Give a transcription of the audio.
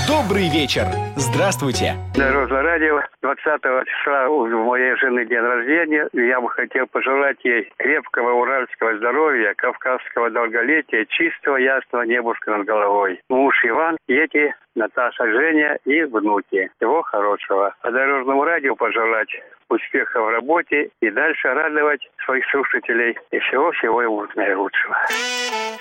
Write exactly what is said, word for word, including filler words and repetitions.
Добрый вечер. Здравствуйте. Дорожное радио. двадцатого числа у моей жены день рождения. Я бы хотел пожелать ей крепкого уральского здоровья, кавказского долголетия, чистого ясного небушка над головой. Муж Иван, дети Наташа, Женя и внуки. Всего хорошего. А дорожному радио пожелать успеха в работе и дальше радовать своих слушателей. И всего-всего ему наилучшего.